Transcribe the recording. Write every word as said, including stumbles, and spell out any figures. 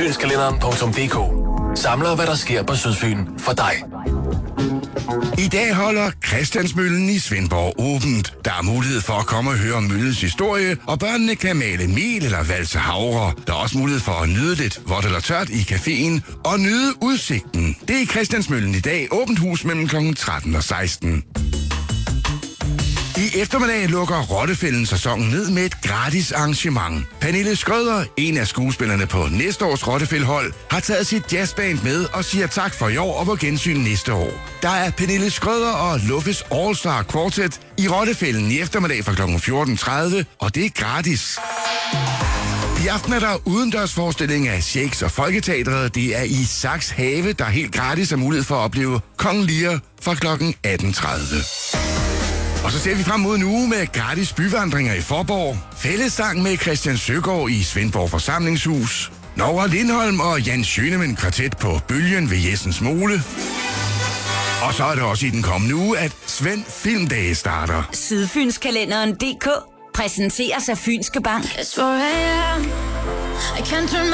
sydfynskalenderen punktum d k samler, hvad der sker på Sydfyn for dig. I dag holder Christiansmøllen i Svendborg åbent. Der er mulighed for at komme og høre møllens historie, og børnene kan male mel eller valse havre. Der er også mulighed for at nyde lidt vådt eller tørt i caféen og nyde udsigten. Det er i Christiansmøllen i dag, åbent hus mellem klokken tretten og seksten. I eftermiddag lukker Rottefælden sæsonen ned med et gratis arrangement. Pernille Skrøder, en af skuespillerne på næste års Rottefæld-hold, har taget sit jazzband med og siger tak for i år og på gensyn næste år. Der er Pernille Skrøder og Luffes All-Star Quartet i Rottefælden i eftermiddag fra klokken fjorten tredive, og det er gratis. I aften er der udendørsforestilling af Shakes og Folketeatret. Det er i Saks Have, der helt gratis er mulighed for at opleve Kong Lear fra klokken atten tredive. Og så ser vi frem mod en uge med gratis byvandringer i Forborg, fællessang med Christian Søgaard i Svendborg Forsamlingshus, Nora Lindholm og Jan Schønemann kvartet på Bølgen ved Jessens Mole. Og så er det også i den kommende uge, at Svend Filmdage starter. Sydfynskalenderen punktum d k præsenteres af Fynske Bank.